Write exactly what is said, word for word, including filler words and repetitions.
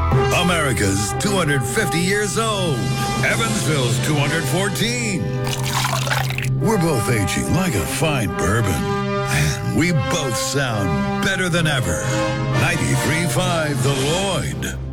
America's two hundred fifty years old. Evansville's two hundred fourteen. We're both aging like a fine bourbon. And we both sound better than ever. ninety-three point five The Lloyd.